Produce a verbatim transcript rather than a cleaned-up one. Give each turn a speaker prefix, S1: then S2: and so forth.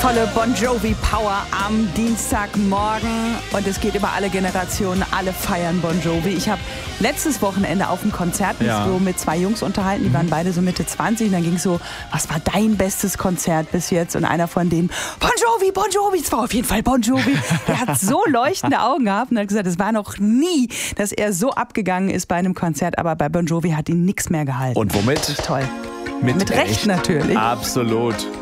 S1: Volle Bon Jovi Power am Dienstagmorgen und es geht über alle Generationen, alle feiern Bon Jovi. Ich habe letztes Wochenende auf einem Konzert mich
S2: Ja.
S1: so mit zwei Jungs unterhalten, die waren beide so Mitte zwanzig und dann ging es so, was war dein bestes Konzert bis jetzt? Und einer von denen, Bon Jovi, Bon Jovi, es war auf jeden Fall Bon Jovi. Der hat so leuchtende Augen gehabt und hat gesagt, es war noch nie, dass er so abgegangen ist bei einem Konzert, aber bei Bon Jovi hat ihn nichts mehr gehalten.
S2: Und womit?
S1: Toll.
S2: Mit,
S1: Mit Recht natürlich.
S2: Absolut.